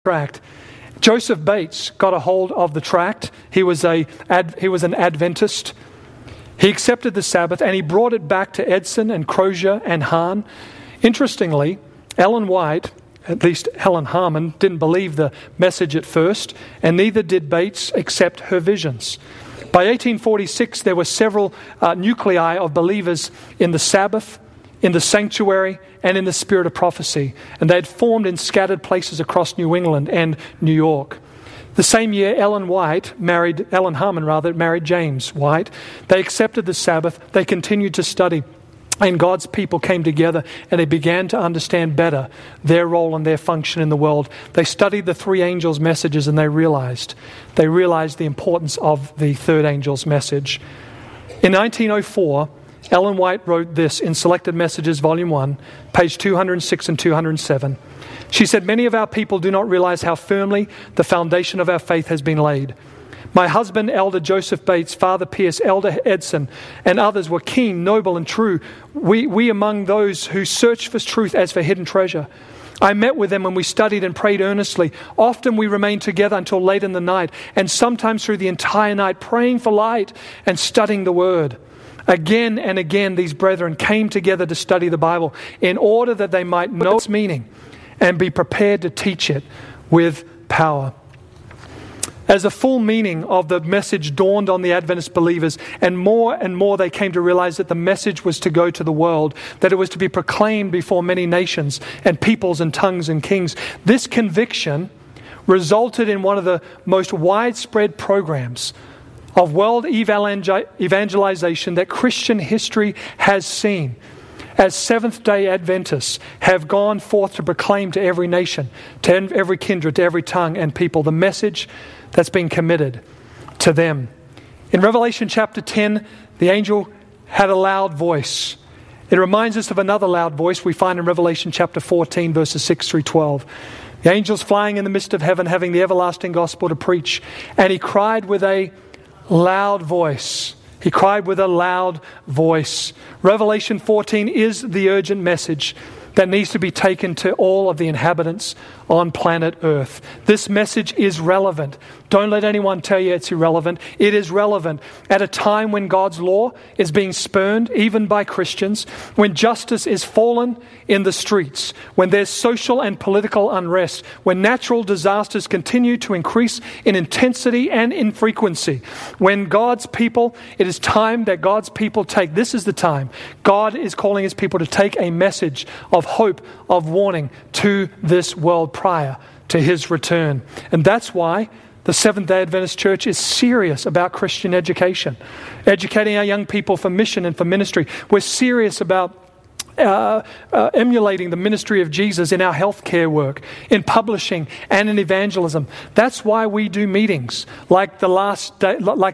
tract. Joseph Bates got a hold of the tract. He was an Adventist. He accepted the Sabbath and he brought it back to Edson and Crozier and Hahn. Interestingly, Ellen White, at least Helen Harmon, didn't believe the message at first, and neither did Bates accept her visions. By 1846, there were several nuclei of believers in the Sabbath, in the sanctuary, and in the spirit of prophecy. And they had formed in scattered places across New England and New York. The same year, Ellen Harmon married James White. They accepted the Sabbath. They continued to study. And God's people came together and they began to understand better their role and their function in the world. They studied the three angels' messages and they realized the importance of the third angel's message. In 1904, Ellen White wrote this in Selected Messages, Volume 1, page 206 and 207. She said, "Many of our people do not realize how firmly the foundation of our faith has been laid. My husband, Elder Joseph Bates, Father Pierce, Elder Edson, and others were keen, noble, and true. We among those who search for truth as for hidden treasure. I met with them when we studied and prayed earnestly. Often we remained together until late in the night, and sometimes through the entire night, praying for light and studying the Word. Again and again, these brethren came together to study the Bible in order that they might know its meaning and be prepared to teach it with power." As the full meaning of the message dawned on the Adventist believers, and more they came to realize that the message was to go to the world, that it was to be proclaimed before many nations and peoples and tongues and kings. This conviction resulted in one of the most widespread programs of world evangelization that Christian history has seen, as Seventh-day Adventists have gone forth to proclaim to every nation, to every kindred, to every tongue and people, the message that's been committed to them. In Revelation chapter 10, the angel had a loud voice. It reminds us of another loud voice we find in Revelation chapter 14, verses 6 through 12. The angel's flying in the midst of heaven, having the everlasting gospel to preach, and he cried with a loud voice. He cried with a loud voice. Revelation 14 is the urgent message that needs to be taken to all of the inhabitants on planet Earth. This message is relevant. Don't let anyone tell you it's irrelevant. It is relevant at a time when God's law is being spurned, even by Christians, when justice is fallen in the streets, when there's social and political unrest, when natural disasters continue to increase in intensity and in frequency, when God's people, it is time that God's people take, this is the time, God is calling His people to take a message of hope, of warning to this world prior to His return. And that's why the Seventh-day Adventist Church is serious about Christian education, educating our young people for mission and for ministry. We're serious about emulating the ministry of Jesus in our healthcare work, in publishing, and in evangelism. That's why we do meetings like the Last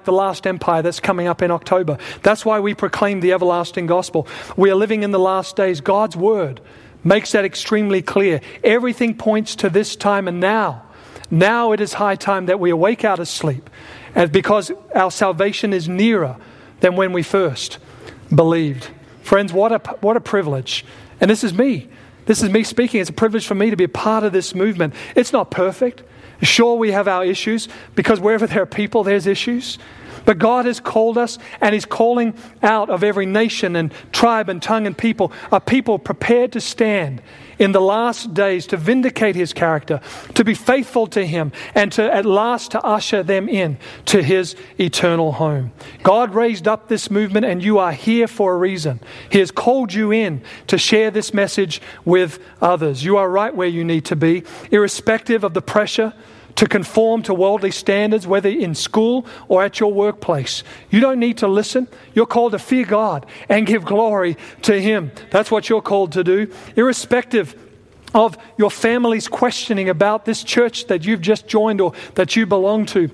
Empire that's coming up in October. That's why we proclaim the everlasting gospel. We are living in the last days. God's word makes that extremely clear. Everything points to this time and now. Now it is high time that we awake out of sleep, and because our salvation is nearer than when we first believed. Friends, what a privilege. And this is me speaking. It's a privilege for me to be a part of this movement. It's not perfect. Sure, we have our issues, because wherever there are people, there's issues. But God has called us, and He's calling out of every nation and tribe and tongue and people, a people prepared to stand in the last days to vindicate His character, to be faithful to Him, and to at last to usher them in to His eternal home. God raised up this movement, and you are here for a reason. He has called you in to share this message with others. You are right where you need to be, irrespective of the pressure to conform to worldly standards, whether in school or at your workplace. You don't need to listen. You're called to fear God and give glory to Him. That's what you're called to do. Irrespective of your family's questioning about this church that you've just joined or that you belong to,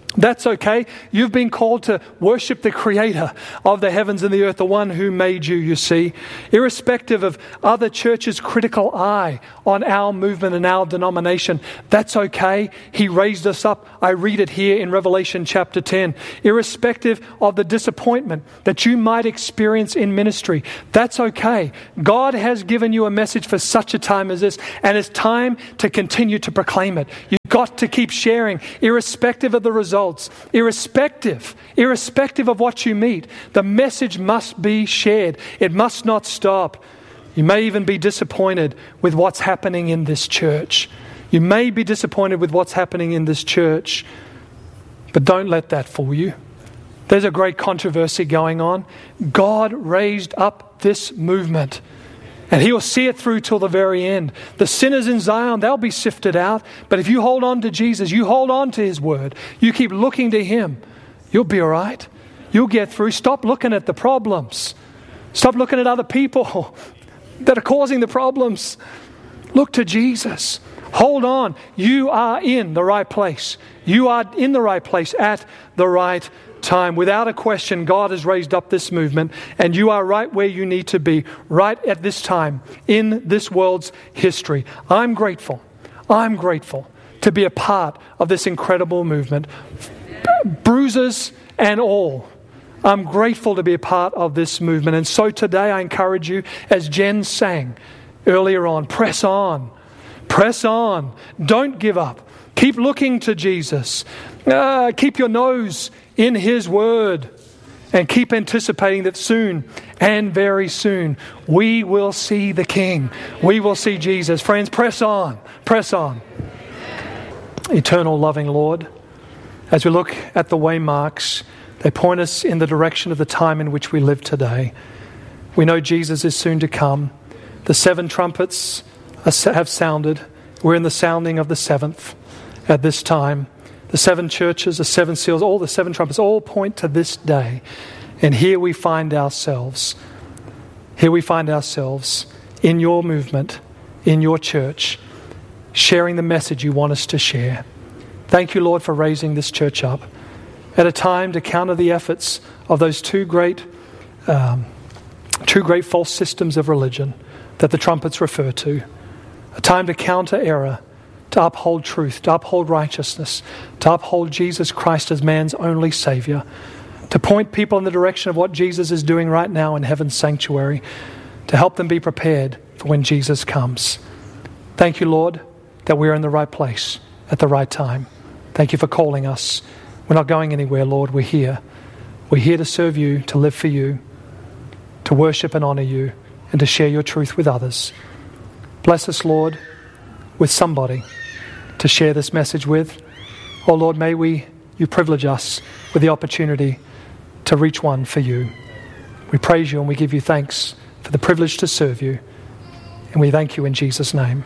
That's okay. You've been called to worship the Creator of the heavens and the earth, the one who made you, you see. Irrespective of other churches' critical eye on our movement and our denomination, that's okay. He raised us up. I read it here in Revelation chapter 10. Irrespective of the disappointment that you might experience in ministry, that's okay. God has given you a message for such a time as this, and it's time to continue to proclaim it. You've got to keep sharing, irrespective of the results. Irrespective of what you meet, the message must be shared. It must not stop. You may even be disappointed with what's happening in this church. You may be disappointed with what's happening in this church, but don't let that fool you. There's a great controversy going on. God raised up this movement, and He will see it through till the very end. The sinners in Zion, they'll be sifted out. But if you hold on to Jesus, you hold on to His word, you keep looking to Him, you'll be all right. You'll get through. Stop looking at the problems. Stop looking at other people that are causing the problems. Look to Jesus. Hold on. You are in the right place. You are in the right place at the right time. Without a question, God has raised up this movement, and you are right where you need to be, right at this time in this world's history. I'm grateful to be a part of this incredible movement. Bruises and all, I'm grateful to be a part of this movement. And so today I encourage you, as Jen sang earlier on, press on. Press on. Don't give up. Keep looking to Jesus. Keep your nose in His word, and keep anticipating that soon and very soon we will see the King. We will see Jesus. Friends, press on. Press on. Eternal loving Lord, as we look at the waymarks, they point us in the direction of the time in which we live today. We know Jesus is soon to come. The 7 trumpets have sounded. We're in the sounding of the 7th at this time. The 7 churches, the 7 seals, all the 7 trumpets, all point to this day. And here we find ourselves. Here we find ourselves in your movement, in your church, sharing the message you want us to share. Thank you, Lord, for raising this church up at a time to counter the efforts of those two great false systems of religion that the trumpets refer to. A time to counter error, to uphold truth, to uphold righteousness, to uphold Jesus Christ as man's only Savior, to point people in the direction of what Jesus is doing right now in heaven's sanctuary, to help them be prepared for when Jesus comes. Thank you, Lord, that we're in the right place at the right time. Thank you for calling us. We're not going anywhere, Lord. We're here. We're here to serve you, to live for you, to worship and honor you, and to share your truth with others. Bless us, Lord, with somebody to share this message with. Oh Lord, may you privilege us with the opportunity to reach one for you. We praise you and we give you thanks for the privilege to serve you. And we thank you in Jesus' name.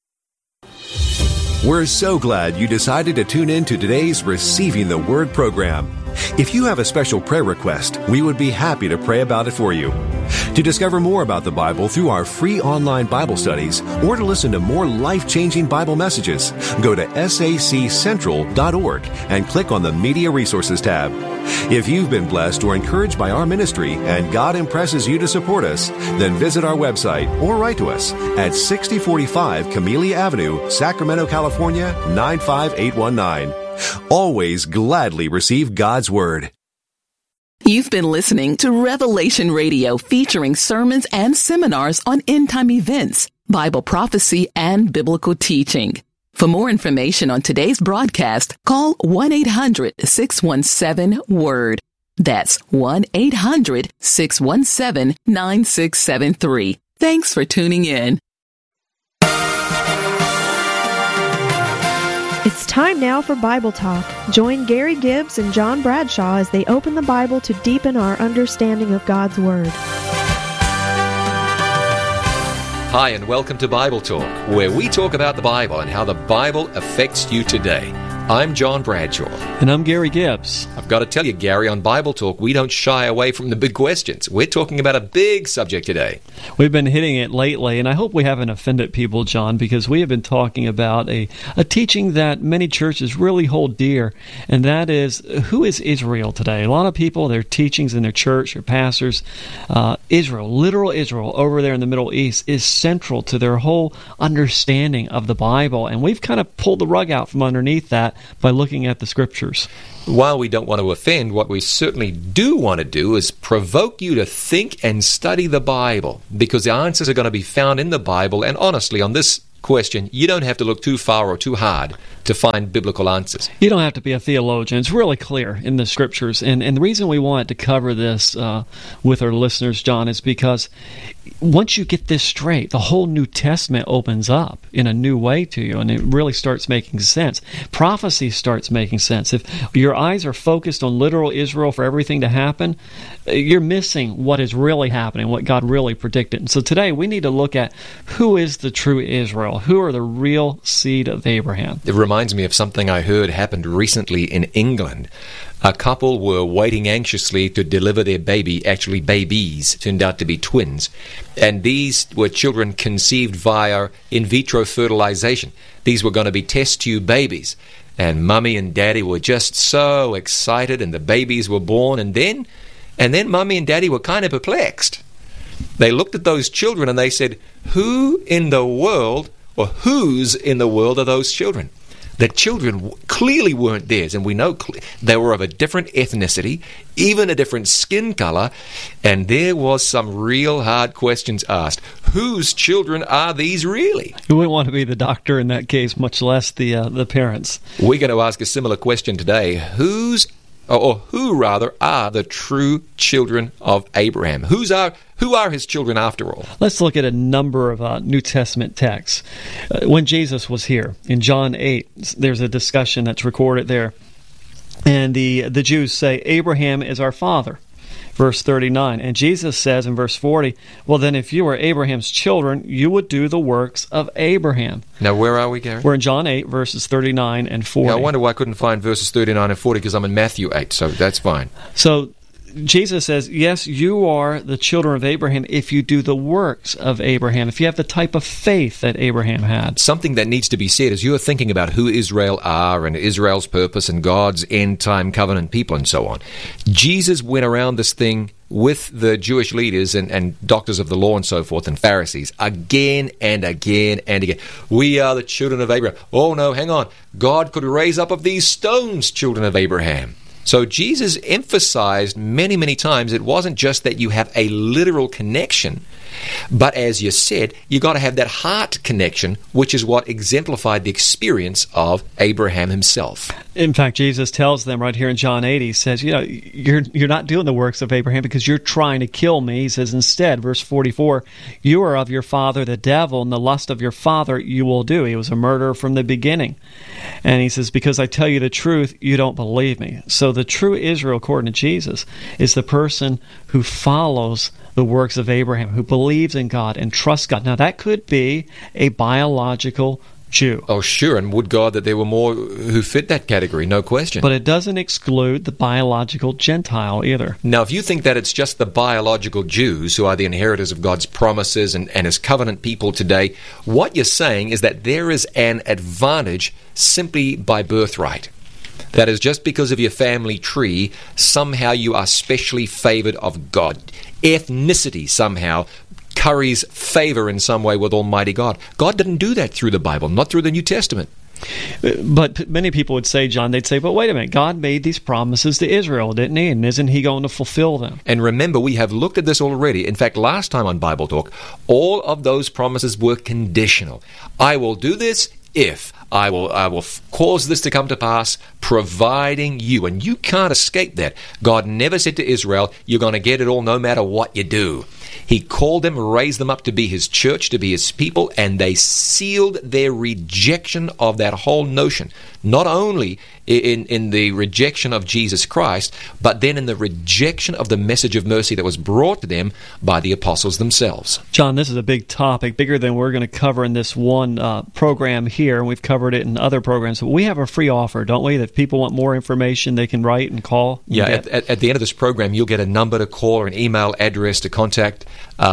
We're so glad you decided to tune in to today's Receiving the Word program. If you have a special prayer request, we would be happy to pray about it for you. To discover more about the Bible through our free online Bible studies, or to listen to more life-changing Bible messages, go to saccentral.org and click on the Media Resources tab. If you've been blessed or encouraged by our ministry and God impresses you to support us, then visit our website or write to us at 6045 Camellia Avenue, Sacramento, California, 95819. Always gladly receive God's Word. You've been listening to Revelation Radio, featuring sermons and seminars on end-time events, Bible prophecy, and biblical teaching. For more information on today's broadcast, call 1-800-617-WORD. That's 1-800-617-9673. Thanks for tuning in. It's time now for Bible Talk. Join Gary Gibbs and John Bradshaw as they open the Bible to deepen our understanding of God's Word. Hi, and welcome to Bible Talk, where we talk about the Bible and how the Bible affects you today. I'm John Bradshaw. And I'm Gary Gibbs. I've got to tell you, Gary, on Bible Talk, we don't shy away from the big questions. We're talking about a big subject today. We've been hitting it lately, and I hope we haven't offended people, John, because we have been talking about a teaching that many churches really hold dear, and that is, who is Israel today? A lot of people, their teachings in their church, their pastors, Israel, literal Israel, over there in the Middle East, is central to their whole understanding of the Bible, and we've kind of pulled the rug out from underneath that by looking at the Scriptures. While we don't want to offend, what we certainly do want to do is provoke you to think and study the Bible, because the answers are going to be found in the Bible, and honestly, on this question, you don't have to look too far or too hard to find biblical answers. You don't have to be a theologian. It's really clear in the Scriptures. And the reason we wanted to cover this with our listeners, John, is because once you get this straight, the whole New Testament opens up in a new way to you, and it really starts making sense. Prophecy starts making sense. If your eyes are focused on literal Israel for everything to happen, you're missing what is really happening, what God really predicted. And so today we need to look at who is the true Israel, who are the real seed of Abraham. It reminds me of something I heard happened recently in England. A couple were waiting anxiously to deliver their baby, actually babies, turned out to be twins. And these were children conceived via in vitro fertilization. These were going to be test tube babies. And Mummy and Daddy were just so excited, and the babies were born. And then Mummy and Daddy were kind of perplexed. They looked at those children and they said, who in the world, or whose in the world are those children? The children clearly weren't theirs, and we know they were of a different ethnicity, even a different skin color, and there was some real hard questions asked. Whose children are these really? You wouldn't want to be the doctor in that case, much less the parents. We're going to ask a similar question today. Who are the true children of Abraham? Who are his children after all? Let's look at a number of New Testament texts. When Jesus was here, in John 8, there's a discussion that's recorded there. And the Jews say, Abraham is our father. Verse 39. And Jesus says in verse 40, well, then if you were Abraham's children, you would do the works of Abraham. Now, where are we, Gary? We're in John 8, verses 39 and 40. Now, I wonder why I couldn't find verses 39 and 40, because I'm in Matthew 8, so that's fine. So Jesus says, yes, you are the children of Abraham if you do the works of Abraham, if you have the type of faith that Abraham had. Something that needs to be said as you're thinking about who Israel are and Israel's purpose and God's end-time covenant people and so on. Jesus went around this thing with the Jewish leaders and doctors of the law and so forth and Pharisees again and again and again. We are the children of Abraham. Oh no, hang on. God could raise up of these stones children of Abraham. So Jesus emphasized many, many times it wasn't just that you have a literal connection, but as you said, you got to have that heart connection, which is what exemplified the experience of Abraham himself. In fact, Jesus tells them right here in John 8, he says, you're not doing the works of Abraham because you're trying to kill me. He says instead, verse 44, you are of your father the devil, and the lust of your father you will do. He was a murderer from the beginning. And he says, because I tell you the truth, you don't believe me. So the true Israel, according to Jesus, is the person who follows the works of Abraham, who believes in God and trusts God. Now, that could be a biological Jew. Oh, sure, and would God that there were more who fit that category, no question. But it doesn't exclude the biological Gentile either. Now, if you think that it's just the biological Jews who are the inheritors of God's promises and His covenant people today, what you're saying is that there is an advantage simply by birthright. That is, just because of your family tree, somehow you are specially favored of God. Ethnicity somehow curries favor in some way with Almighty God. God didn't do that through the Bible, not through the New Testament. But many people would say, John, they'd say, but wait a minute, God made these promises to Israel, didn't He? And isn't He going to fulfill them? And remember, we have looked at this already. In fact, last time on Bible Talk, all of those promises were conditional. I will do this if I will cause this to come to pass, providing you. And you can't escape that. God never said to Israel, you're going to get it all no matter what you do. He called them, raised them up to be His church, to be His people, and they sealed their rejection of that whole notion. Not only in the rejection of Jesus Christ, but then in the rejection of the message of mercy that was brought to them by the apostles themselves. John, this is a big topic, bigger than we're going to cover in this one program here, and we've covered covered it in other programs, but we have a free offer, don't we? That if people want more information, they can write and call. Yeah, at the end of this program, you'll get a number to call or an email address to contact.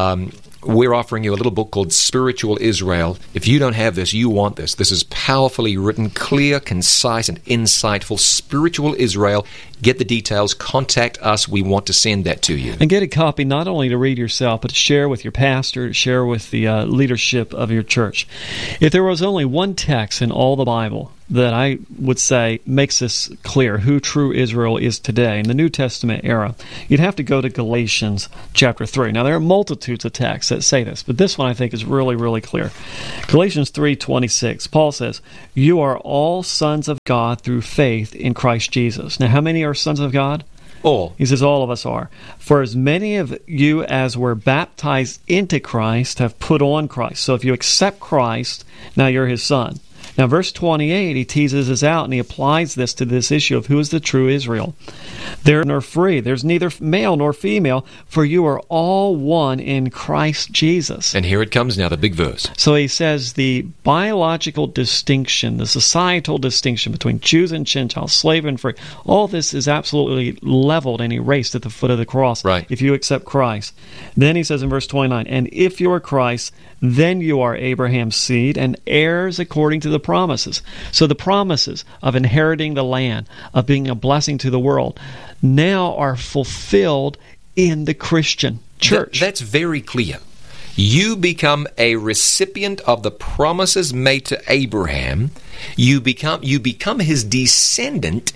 We're offering you a little book called Spiritual Israel. If you don't have this, you want this. This is powerfully written, clear, concise, and insightful. Spiritual Israel. Get the details. Contact us. We want to send that to you. And get a copy not only to read yourself, but to share with your pastor, to share with the leadership of your church. If there was only one text in all the Bible that I would say makes this clear who true Israel is today in the New Testament era, you'd have to go to Galatians chapter 3. Now, there are multitudes of texts that say this, but this one I think is really, really clear. Galatians 3:26, Paul says, "You are all sons of God through faith in Christ Jesus." Now, how many are sons of God? All. He says all of us are. "For as many of you as were baptized into Christ have put on Christ." So if you accept Christ, now you're his son. Now, verse 28, he teases this out, and he applies this to this issue of who is the true Israel. "There nor free, there's neither male nor female, for you are all one in Christ Jesus." And here it comes now, the big verse. So he says the biological distinction, the societal distinction between Jews and Gentiles, slave and free, all this is absolutely leveled and erased at the foot of the cross Right. if you accept Christ. Then he says in verse 29, "And if you are Christ, then you are Abraham's seed and heirs according to the promises." So the promises of inheriting the land, of being a blessing to the world, now are fulfilled in the Christian church. That's very clear. You become a recipient of the promises made to Abraham. You become his descendant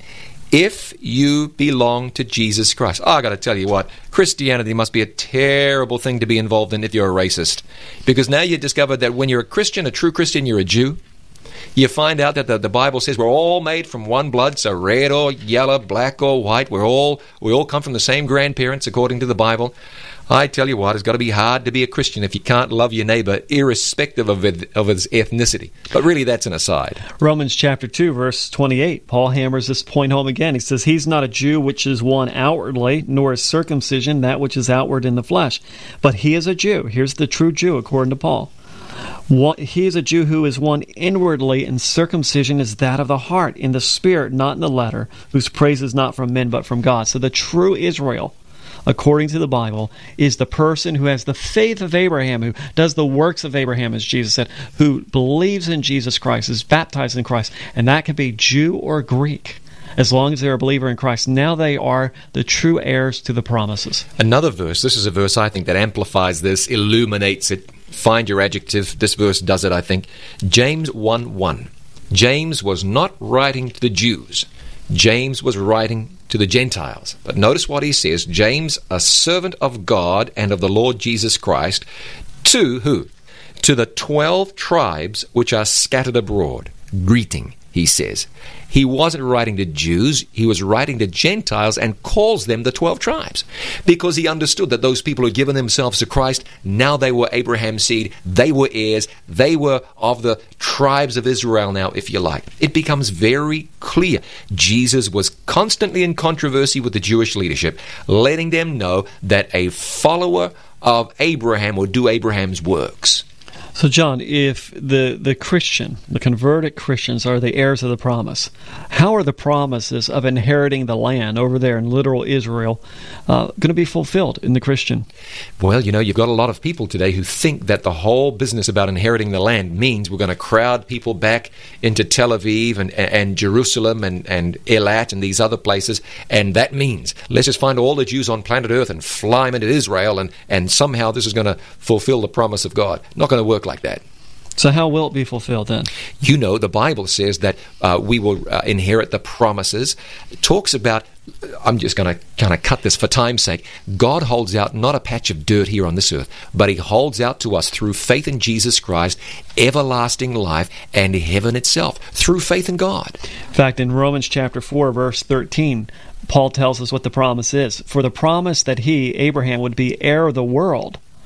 if you belong to Jesus Christ. I got to tell you what, Christianity must be a terrible thing to be involved in if you're a racist. Because now you discover that when you're a Christian, a true Christian, you're a Jew. You find out that the Bible says we're all made from one blood, so red or yellow, black or white, we all come from the same grandparents according to the Bible. I tell you what, it's got to be hard to be a Christian if you can't love your neighbor irrespective of his ethnicity. But really, that's an aside. Romans chapter 2, verse 28, Paul hammers this point home again. He says, "He's not a Jew which is one outwardly, nor is circumcision that which is outward in the flesh. But he is a Jew." Here's the true Jew according to Paul. "He is a Jew who is one inwardly, and circumcision is that of the heart, in the spirit, not in the letter, whose praise is not from men but from God." So the true Israel, according to the Bible, is the person who has the faith of Abraham, who does the works of Abraham, as Jesus said, who believes in Jesus Christ, is baptized in Christ. And that can be Jew or Greek. As long as they're a believer in Christ, now they are the true heirs to the promises. Another verse, this is a verse I think that amplifies this, illuminates it. Find your adjective. This verse does it, I think. James 1:1. James was not writing to the Jews. James was writing to the Gentiles. But notice what he says. James, a servant of God and of the Lord Jesus Christ, to who? To the 12 tribes which are scattered abroad. Greeting, he says. He wasn't writing to Jews, he was writing to Gentiles and calls them the 12 tribes. Because he understood that those people who had given themselves to Christ, now they were Abraham's seed, they were heirs, they were of the tribes of Israel now, if you like. It becomes very clear. Jesus was constantly in controversy with the Jewish leadership, letting them know that a follower of Abraham would do Abraham's works. So, John, if the Christian, the converted Christians are the heirs of the promise, how are the promises of inheriting the land over there in literal Israel going to be fulfilled in the Christian? Well, you've got a lot of people today who think that the whole business about inheriting the land means we're going to crowd people back into Tel Aviv and Jerusalem and Eilat and these other places, and that means let's just find all the Jews on planet Earth and fly them into Israel, and somehow this is going to fulfill the promise of God. Not going to work like that. So how will it be fulfilled then? The Bible says that we will inherit the promises. It talks about, I'm just going to kind of cut this for time's sake, God holds out not a patch of dirt here on this earth, but he holds out to us through faith in Jesus Christ, everlasting life and heaven itself, through faith in God. In fact, in Romans chapter 4, verse 13, Paul tells us what the promise is. For the promise that he, Abraham, would be heir of the world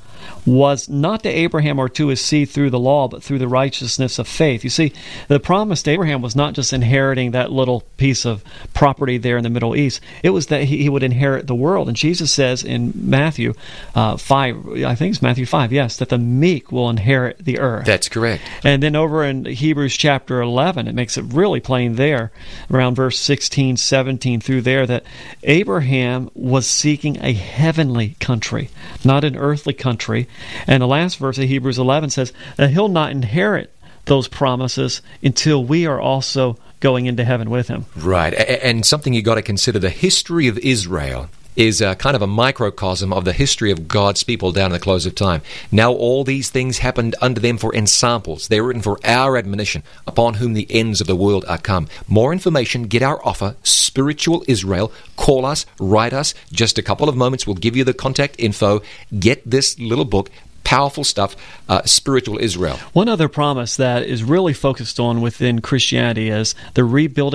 was not to Abraham or to his seed through the law, but through the righteousness of faith. You see, the promise to Abraham was not just inheriting that little piece of property there in the Middle East. It was that he would inherit the world. And Jesus says in Matthew 5, I think it's Matthew 5, yes, that the meek will inherit the earth. That's correct. And then over in Hebrews chapter 11, it makes it really plain there, around verse 16, 17 through there, that Abraham was seeking a heavenly country, not an earthly country. And the last verse of Hebrews 11 says that he'll not inherit those promises until we are also going into heaven with him. Right. And something you got to consider, the history of Israel is kind of a microcosm of the history of God's people down at the close of time. Now all these things happened unto them for ensamples. They were written for our admonition, upon whom the ends of the world are come. More information, get our offer, Spiritual Israel. Call us, write us. Just a couple of moments, we'll give you the contact info. Get this little book. Powerful stuff, Spiritual Israel. One other promise that is really focused on within Christianity is the rebuilding